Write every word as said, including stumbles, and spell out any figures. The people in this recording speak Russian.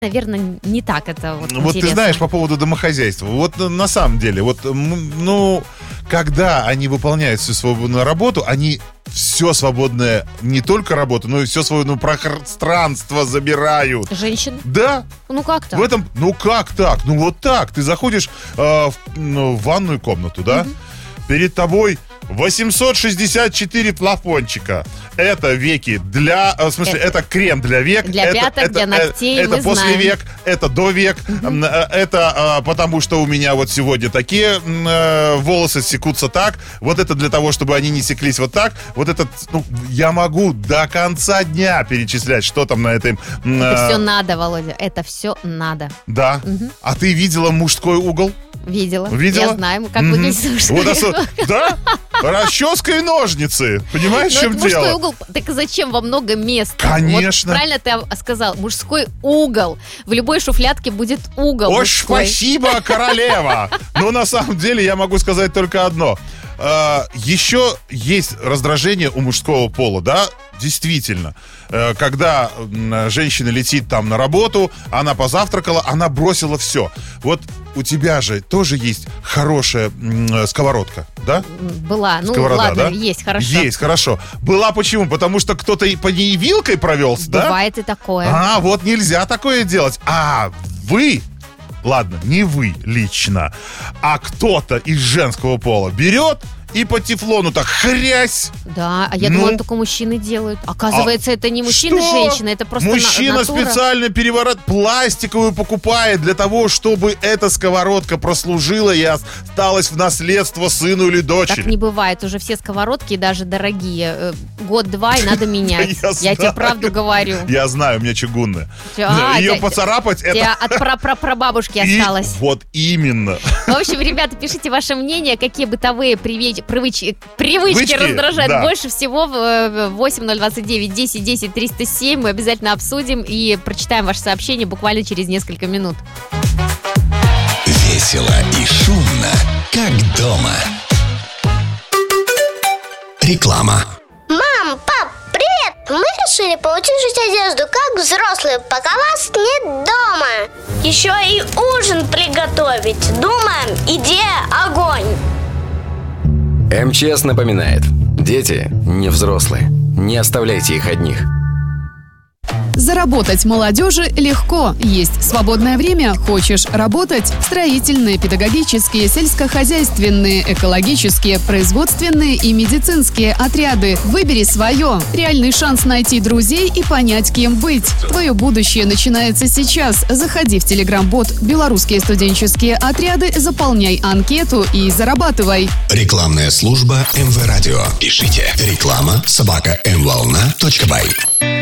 наверное, не так это вот Вот интересно. Ты знаешь, по поводу домохозяйства. Вот на самом деле, вот, ну, когда они выполняют всю свободную работу, они все свободное, не только работу, но и все свободное пространство забирают. Женщин? Да. Ну как так? В этом, ну как так? Ну вот так. Ты заходишь э, в, ну, в ванную комнату, да? Mm-hmm. Перед тобой восемьсот шестьдесят четыре плафончика. Это веки для... В смысле, это, это крем для век. Для это, пяток, это, для ногтей, Это, это после знаем. век, это до век. Mm-hmm. Это а, потому, что у меня вот сегодня такие а, волосы секутся так. Вот это для того, чтобы они не секлись вот так. Вот это... Ну, я могу до конца дня перечислять, что там на этой... Это а... все надо, Володя. Это все надо. Да. Mm-hmm. А ты видела мужской угол? Видела. Видела? Я знаю, как mm-hmm. выглядит мужской вот осо... Да? Расческа и ножницы. Понимаешь, в чем мужской дело? Угол, так зачем во много мест? Конечно. Вот правильно ты сказал. Мужской угол. В любой шуфлядке будет угол. Ой, спасибо, королева. Но на самом деле я могу сказать только одно. Еще есть раздражение у мужского пола, да? Действительно, когда женщина летит там на работу, она позавтракала, она бросила все. Вот у тебя же тоже есть хорошая сковородка, да? Была, ну Сковорода, ладно, да? есть, хорошо. Есть, хорошо. Была почему? Потому что кто-то по ней вилкой провелся, да? Бывает и такое. А, вот нельзя такое делать. А вы... Ладно, не вы лично, а кто-то из женского пола берет и по тефлону так хрясь. Да, а я ну, думала, только мужчины делают. Оказывается, а это не мужчина и женщина, это просто мужчина на- натура. специально переворот пластиковую покупает для того, чтобы эта сковородка прослужила и осталась в наследство сыну или дочери. Так не бывает, уже все сковородки, даже дорогие, год-два и надо менять. Я тебе правду говорю. Я знаю, у меня чугунная. А, Ее тебя, поцарапать, это... Тебя от прапрабабушки осталось. Вот именно. В общем, ребята, пишите ваше мнение, какие бытовые привычки, привычки, привычки раздражают да. больше всего. В восемь ноль двадцать девять десять десять триста семь мы обязательно обсудим и прочитаем ваше сообщение буквально через несколько минут. Весело и шумно, как дома. Реклама. Мам, пап, привет! Мы решили поучить одежду как взрослые, пока вас нет дома. Еще и ужин приготовить. Думаем, идея огонь. МЧС напоминает: дети не взрослые. Не оставляйте их одних. Заработать молодежи легко. Есть свободное время? Хочешь работать? Строительные, педагогические, сельскохозяйственные, экологические, производственные и медицинские отряды. Выбери свое. Реальный шанс найти друзей и понять, кем быть. Твое будущее начинается сейчас. Заходи в телеграм-бот «Белорусские студенческие отряды», заполняй анкету и зарабатывай. Рекламная служба эм вэ Радио. Пишите реклама собака эм волна точка бай.